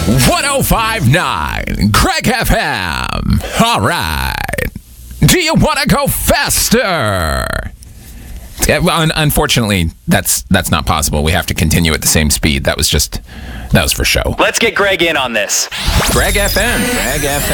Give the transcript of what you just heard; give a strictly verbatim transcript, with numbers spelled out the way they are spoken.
one oh five point nine Craig F M. All right. Do you want to go faster? Yeah, well, un- unfortunately, that's that's not possible. We have to continue at the same speed. That was just, that was for show. Let's get Greg in on this. Greg F M. Greg F M.